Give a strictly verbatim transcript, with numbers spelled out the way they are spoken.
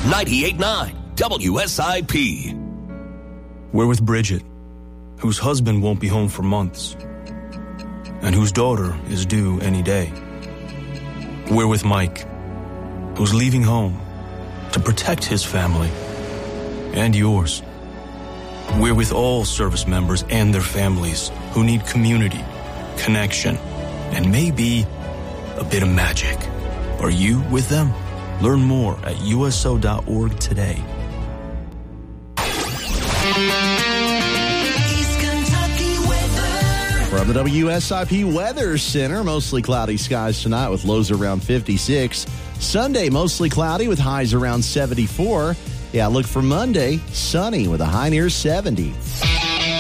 ninety-eight point nine W S I P. We're with Bridget, whose husband won't be home for months, and whose daughter is due any day. We're with Mike, who's leaving home to protect his family and yours. We're with all service members and their families who need community, connection, and maybe a bit of magic. Are you with them? Learn more at U S O dot org today. From the W S I P Weather Center, mostly cloudy skies tonight with lows around fifty-six. Sunday, mostly cloudy with highs around seventy-four. Yeah, look for Monday, sunny with a high near seventy.